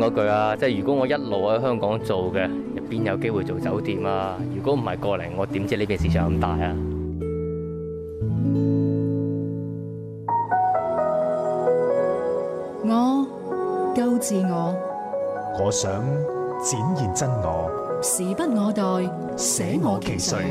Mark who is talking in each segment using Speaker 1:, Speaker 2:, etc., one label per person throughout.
Speaker 1: 嗰句啊，即係如果我一路喺香港做嘅，邊有機會做酒店啊？如果唔係過嚟，我點知呢邊市場咁大啊？
Speaker 2: 我夠自我，
Speaker 3: 我想展現真我，
Speaker 2: 時不我待，捨我其誰。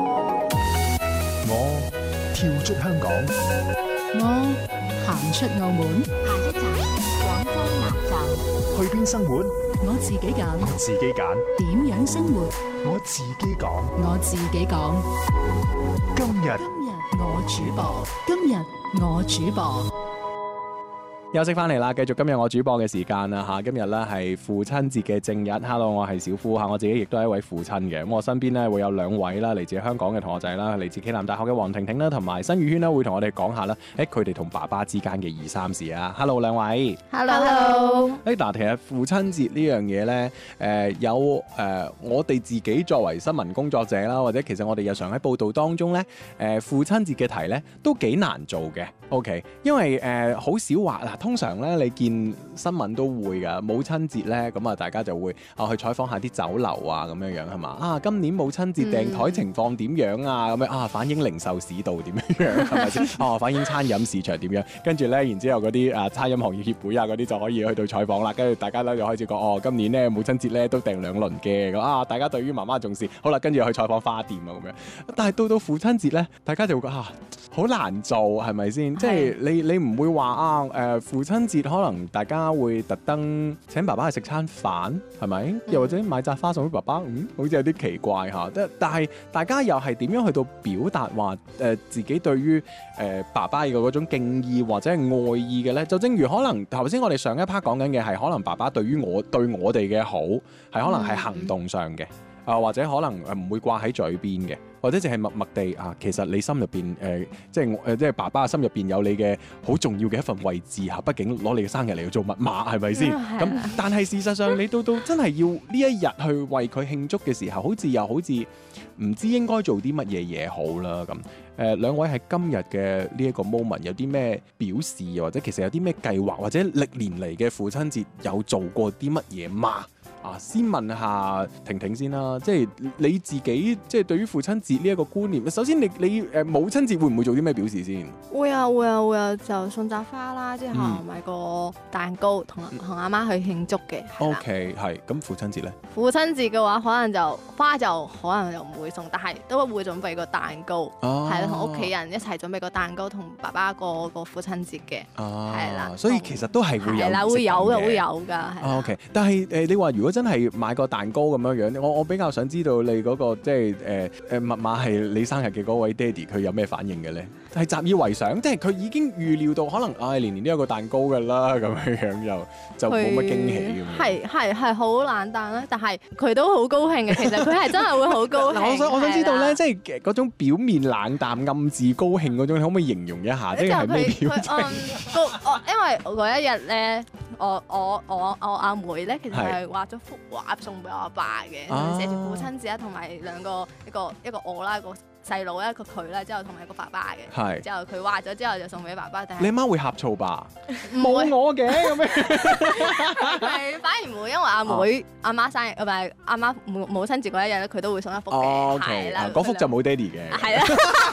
Speaker 3: 我跳出香港，
Speaker 2: 我行出澳門，
Speaker 4: 下一站廣州南站。
Speaker 3: 去邊生活？
Speaker 2: 我自己揀，
Speaker 3: 我自己揀。
Speaker 2: 點樣生活？
Speaker 3: 我自己講。
Speaker 2: 我自己講。
Speaker 3: 今日
Speaker 2: 我主播，今日我主播。
Speaker 5: 休息翻嚟啦，繼續今日我主播嘅時間啦嚇。今日咧係父親節嘅正日。Hello， 我係小夫嚇，我自己亦都係一位父親嘅。咁我身邊咧會有兩位啦，嚟自香港嘅同學仔啦，嚟自暨南大學嘅黃婷婷啦，同埋新宇軒啦，會同我哋講下啦，佢哋同爸爸之間嘅二三事啊。Hello， 兩位。
Speaker 4: Hello。
Speaker 5: 嗱，其實父親節呢樣嘢咧，我哋自己作為新聞工作者啦，或者其實我哋日常喺報導當中咧，父親節嘅題咧都幾難做嘅。OK， 因為好少話嗱。通常咧，你見新聞都會㗎，母親節咧，咁啊，大家就會去採訪下啲酒樓啊，咁樣樣係嘛？啊，今年母親節訂台情況點樣啊？咁樣啊，反映零售市道點樣樣係咪先？哦，反映餐飲市場點樣？跟住咧，然之後嗰啲餐飲行業協會啊嗰啲就可以去到採訪啦。跟住大家咧就開始講，哦，今年咧母親節咧都訂2輪嘅，咁啊，大家對於媽媽重視。好啦，跟住去採訪花店啊咁樣。但係到父親節咧，大家就會覺得好難做係咪先？即係你唔會話父親節可能大家會特登請爸爸去食餐飯係咪？又或者買紮花送俾爸爸，好似有啲奇怪嚇。但係大家又係點樣去到表達話自己對於爸爸嘅嗰種敬意或者係愛意嘅咧？就正如可能頭先我哋上一 part 講緊嘅係，可能爸爸對我哋嘅好係可能係行動上嘅。或者可能唔會掛喺嘴邊嘅，或者淨係默默地其實你心入邊即係爸爸心入邊有你嘅好重要嘅一份位置嚇，畢竟攞你嘅生日嚟去做密碼係咪先？咁但係事實上你到真係要呢一日去為佢慶祝嘅時候，好似唔知應該做啲乜嘢嘢好啦咁。兩位喺今日嘅呢一個 moment 有啲咩表示，或者其實有啲咩計劃，或者歷年嚟嘅父親節有做過啲乜嘢嗎？先問下婷婷先啦，即係你自己即係對於父親節呢一個觀念，首先你母親節會唔會做啲咩表示先？
Speaker 4: 會啊，就送紮花啦，之後買個蛋糕同阿媽去慶祝嘅。
Speaker 5: OK， 係咁父親節咧？
Speaker 4: 父親節嘅話，可能就花就可能就唔會送，但係都會準備個蛋糕，係啦，同屋企人一齊準備個蛋糕，同爸爸個父親節嘅，係啦。
Speaker 5: 所以其實都係會有，
Speaker 4: 係啦，會有㗎。
Speaker 5: OK， 但係你話如果真係買個蛋糕咁樣樣，我比較想知道你嗰個即係密碼係你生日嘅嗰位爹哋，佢有咩反應嘅咧？係習以為常，即係佢已經預料到可能年年都有個蛋糕㗎啦，咁樣就冇乜驚喜咁。
Speaker 4: 係好冷淡啦，但係佢都好高興嘅。其實佢係真係會好高興。
Speaker 5: 我想知道咧，即係嗰種表面冷淡、暗自高興嗰種，可唔可以形容一下？即係咩表情？
Speaker 4: 因為嗰一日咧，我阿妹咧，其實係畫咗幅畫送俾我阿爸嘅，寫住父親節啦，同埋兩個一個我啦，一個細佬一個佢啦，之後同埋一個爸爸嘅，之後佢畫咗之後就送俾爸爸。但係你
Speaker 5: 媽會呷醋吧？冇我嘅咁樣，
Speaker 4: 係反而唔會，因為阿妹阿媽生日唔係阿媽母親節嗰一日咧，佢都會送一幅嘅，係啦，
Speaker 5: 嗰幅就冇爹哋嘅，
Speaker 4: 係啦。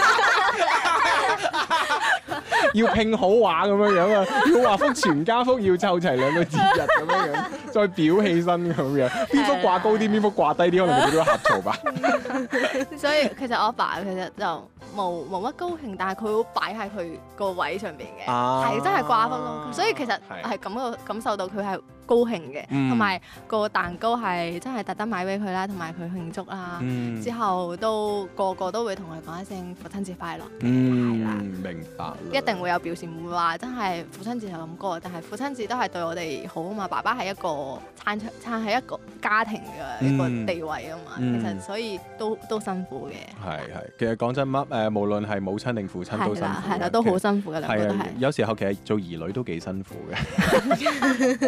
Speaker 5: 要拼好畫咁樣樣啊，要畫幅全家福，要湊齊兩個節日咁樣樣，再裱起身咁樣，邊幅掛高啲，邊幅掛低啲，可能佢都呷醋吧。
Speaker 4: 所以其實我阿爸其實就冇乜高興，但係佢會擺喺佢個位上邊嘅，係真係掛幅咯。所以其實係感受到佢係高興嘅，同埋個蛋糕係真係特登買俾佢啦，同埋佢慶祝啦。之後都個個都會同佢講一聲父親節快樂。係啦，
Speaker 5: 明白。
Speaker 4: 一定會有表示，唔會話真係父親節就咁過，但係父親節都係對我哋好啊嘛。爸爸係一個撐係一個家庭嘅一個地位啊嘛。其實所以都辛苦嘅。係，
Speaker 5: 其實講真無論係母親定父親都辛苦。
Speaker 4: 係啦，都好辛苦嘅，兩個都係。
Speaker 5: 有時候其實做兒女都幾辛苦嘅。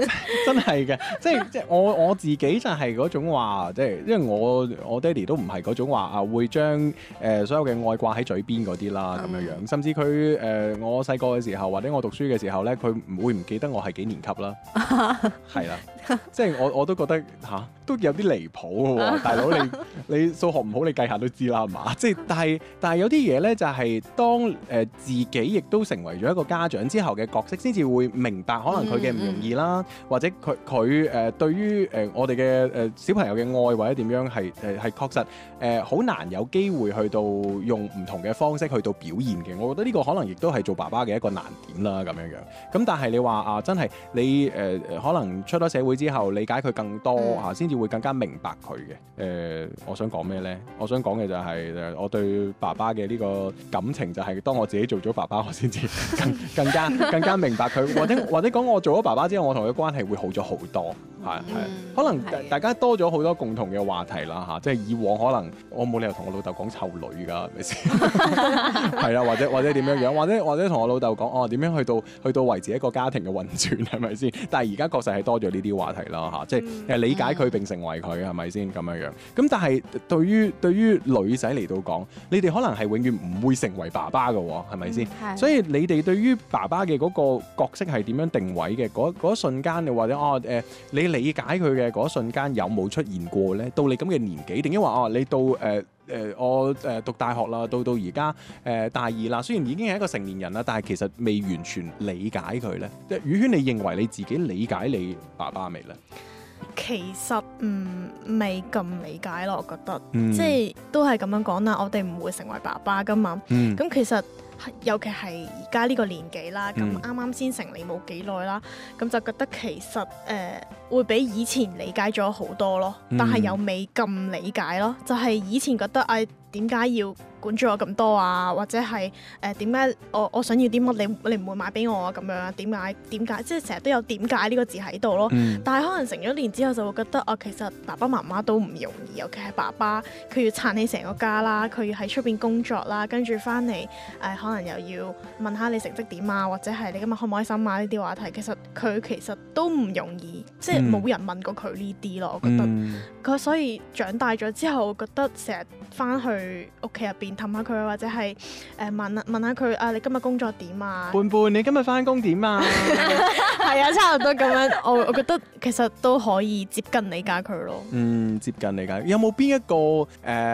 Speaker 5: 真係嘅，即係我自己就係嗰種話，即係因為我爹哋都唔係嗰種話啊，會將所有嘅愛掛喺嘴邊嗰啲啦咁樣樣，甚至佢我細個嘅時候或者我讀書嘅時候咧，佢唔會唔記得我係幾年級啦，係啦，即係我都覺得都有啲離譜嘅喎，大佬你數學唔好，你計下都知啦，係嘛？即係但係有啲嘢咧，就係當自己亦都成為咗一個家長之後嘅角色，先至會明白可能佢嘅唔容易啦，或者佢對於我哋嘅小朋友嘅愛或者點樣係確實好難有機會去到用唔同嘅方式去到表現嘅。我覺得呢個可能亦都係做爸爸嘅一個難點啦，咁樣樣。咁但係你話真係你可能出咗社會之後理解佢更多先至會更加明白佢嘅。我想講咩呢？我想講嘅就係我對爸爸嘅呢個感情就係當我自己做咗爸爸，我先至更加明白佢，或者講我做咗爸爸之後，我同佢關係會好咗好多。係可能大家多咗好多共同嘅話題啦，即係以往可能我冇理由同我老豆講湊女㗎，係咪先？係啦，或者點樣樣，或者同我老豆講點樣去到維持一個家庭嘅運轉，係咪先？但係而家確實係多咗呢啲話題啦，即係理解佢並成為佢，係咪先咁樣樣？咁但係對於女仔嚟到講，你哋可能係永遠唔會成為爸爸㗎喎，係咪先？所以你哋對於爸爸嘅嗰個角色係點樣定位嘅？嗰一瞬間，你或者你理解佢嘅嗰一瞬間有冇出現過咧？到你咁嘅年紀，定抑或你到我讀大學啦，到而家大二啦，雖然已經係一個成年人啦，但係其實未完全理解佢咧。宇軒，你認為你自己理解你爸爸未咧？
Speaker 6: 其實未咁理解咯，我覺得，即係都係咁樣講啦。我哋唔會成為爸爸噶嘛。咁其實尤其係而家呢個年紀啦，咁啱啱先成年冇幾耐啦，咁就覺得其實會比以前理解咗好多咯，但係又未咁理解咯。就係以前覺得點解要管住我咁多啊？或者係點解我想要啲乜你唔會買俾我啊？咁樣點解即係成日都有點解呢個字喺度咯。但係可能成咗年之後就會覺得其實爸爸媽媽都唔容易，尤其係爸爸佢要撐起成個家啦，佢要喺出邊工作啦，跟住翻嚟可能又要問下你成績點啊，或者係你今日開唔開心啊呢啲話題，佢其實都唔容易，即係冇人問過佢呢啲咯。我覺得佢所以長大咗之後，我覺得成日翻去屋企入邊氹下佢，或者係問下佢你今日工作點啊？
Speaker 5: 伴伴，你今日翻工點啊？
Speaker 6: 係啊，差唔多咁樣。我覺得其實都可以接近理解佢咯。接近理解。有冇邊一個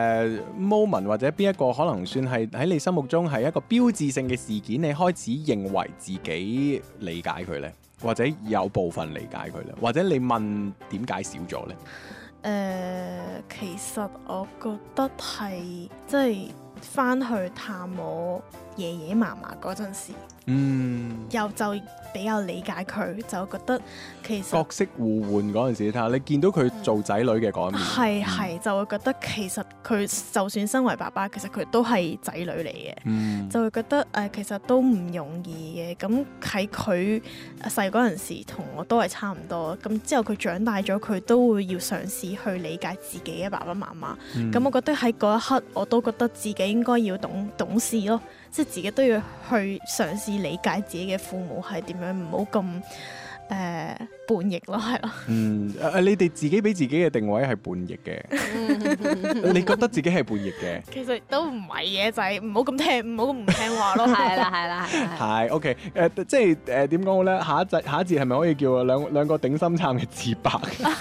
Speaker 6: moment 或者邊一個可能算係喺你心目中係一個標誌性嘅事件，你開始認為自己理解佢呢？或者有部分理解佢呢？或者你問點解少咗呢？ 其實我覺得係即係翻去探我爺爺嫲嫲嗰陣時，又就比較理解佢，就覺得其實
Speaker 5: 角色互換嗰陣時，睇下你見到佢做仔女嘅嗰一面，
Speaker 6: 係就會覺得其實佢就算身為爸爸，其實佢都係仔女嚟嘅，就會覺得其實都唔容易嘅。咁喺佢細嗰陣時，同我都係差唔多。咁之後佢長大咗，佢都會要嘗試去理解自己嘅爸爸媽媽。咁我覺得喺嗰一刻，我都覺得自己應該要懂事咯。即係自己都要去嘗試理解自己嘅父母係點樣，唔好咁叛逆咯，係咯。
Speaker 5: 你哋自己俾自己嘅定位係叛逆嘅，你覺得自己係叛逆嘅？
Speaker 6: 其實都唔係嘅，就係唔好咁聽，唔好咁唔聽話咯。
Speaker 4: 係啦。
Speaker 5: 係 OK，即係點講好咧？下一節係咪可以叫兩個頂心杉嘅自白？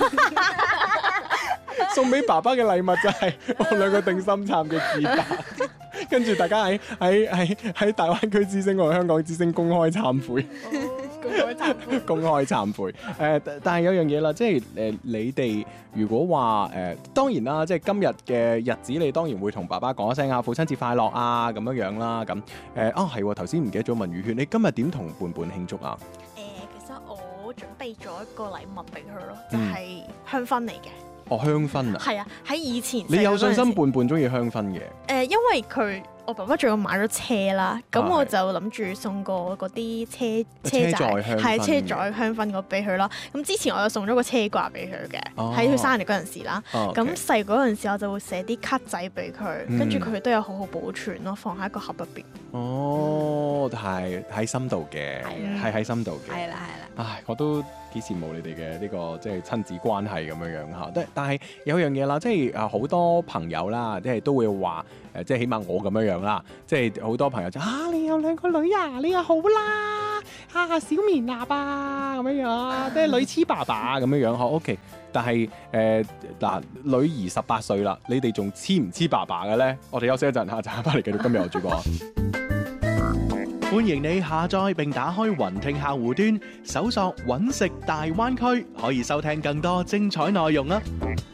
Speaker 5: 送俾爸爸嘅禮物就係我兩個頂心杉嘅自白。跟住大家喺大灣區之星同香港之星公開懺悔，公開懺悔。但係有樣嘢啦，即係你哋如果話當然啦，即係今日嘅日子，你當然會同爸爸講一聲父親節快樂啊咁樣啦。咁係頭先唔記得咗問宇軒，你今日點同伴伴慶祝啊？
Speaker 6: 其實我準備咗一個禮物俾佢咯，就係香薰嚟嘅。香薰啊？係啊，喺以前
Speaker 5: 你有信心伴伴中意香薰嘅？
Speaker 6: 因為我爸爸仲要買咗車啦，咁我就諗住送個嗰啲車載香薰，係車載香薰嗰俾佢啦。咁之前我又送咗個車掛俾佢嘅，喺佢生日嗰陣時啦。咁細嗰陣時我就會寫啲卡仔俾佢，跟住佢都有好好保存咯，放喺個盒入邊。
Speaker 5: 係喺心度嘅，係喺心度嘅。
Speaker 4: 係啦。
Speaker 5: 唉，我都幾羨慕你哋嘅呢個即係親子關係咁樣樣嚇。但係有樣嘢啦，即係好多朋友啦，即係都會話即係起碼我咁樣樣啦，即係好多朋友就你有兩個女啊，你又好啦，小棉衲啊咁樣樣，即係女黐爸爸咁樣樣呵。OK， 但係嗱，女兒18歲啦，你哋仲黐唔黐爸爸嘅咧？我哋休息一陣嚇，陣翻嚟繼續今日我主播。
Speaker 7: 歡迎你下載並打開雲聽客戶端，搜索揾食大灣區，可以收聽更多精彩內容啊！